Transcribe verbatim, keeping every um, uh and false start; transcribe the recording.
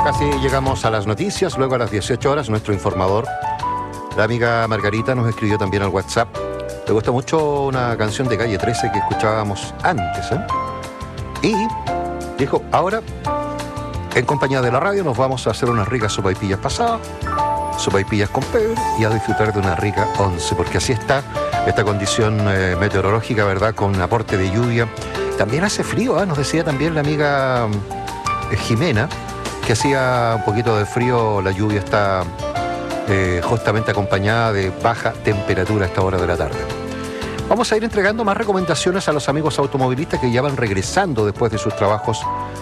casi llegamos a las noticias. Luego a las dieciocho horas, nuestro informador, la amiga Margarita, nos escribió también al WhatsApp. Le gustó mucho una canción de Calle trece que escuchábamos antes, ¿eh? Y dijo, ahora, en compañía de la radio, nos vamos a hacer unas ricas sopaipillas pasadas, sopaipillas con pebre, y a disfrutar de una rica once, porque así está esta condición eh, meteorológica, ¿verdad?, con aporte de lluvia. También hace frío, ¿eh? Nos decía también la amiga eh, Jimena, que hacía un poquito de frío. La lluvia está eh, justamente acompañada de baja temperatura a esta hora de la tarde. Vamos a ir entregando más recomendaciones a los amigos automovilistas que ya van regresando después de sus trabajos